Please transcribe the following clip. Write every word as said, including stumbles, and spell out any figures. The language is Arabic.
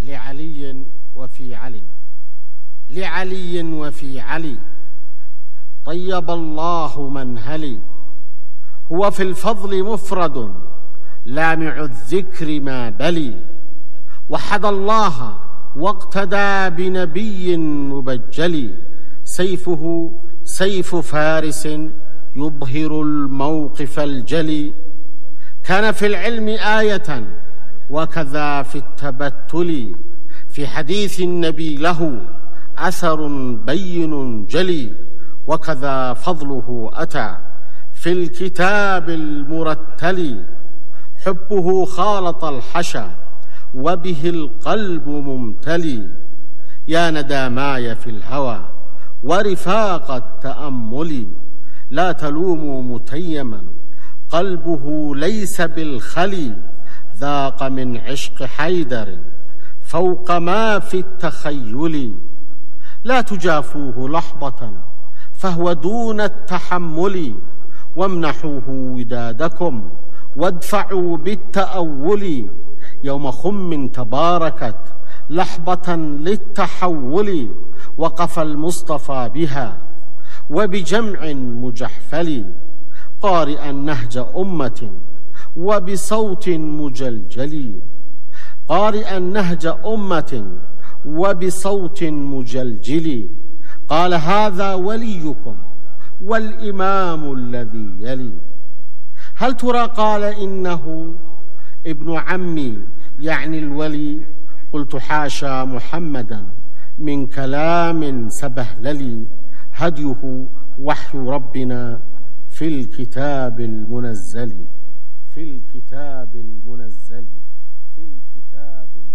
لعلي وفي علي لعلي وفي علي طيب الله من هلي. هو في الفضل مفرد لامع الذكر ما بلي، وحد الله واقتدى بنبي مبجل، سيفه سيف فارس يظهر الموقف الجلي. كان في العلم آية وكذا في التبتل، في حديث النبي له أثر بين جلي، وكذا فضله أتى في الكتاب المرتل. حبه خالط الحشا وبه القلب ممتلي، يا نداماي في الهوى ورفاق التأمل. لا تلوموا متيما قلبه ليس بالخلي، ذاق من عشق حيدر فوق ما في التخيل. لا تجافوه لحظة فهو دون التحمل، وامنحوه ودادكم وادفعوا بالتأول. يوم خم تباركت لحظة للتحول، وقف المصطفى بها وبجمع مجحفل، قارئا نهج أمة وبصوت مجلجل. قارئا نهج أمة وبصوت مجلجل، قال هذا وليكم والإمام الذي يلي. هل ترى قال إنه ابن عمي يعني الولي؟ قلت حاشا محمدا من كلام سبهللي، هديه وحي ربنا في الكتاب المنزل في الكتاب المنزل في الكتاب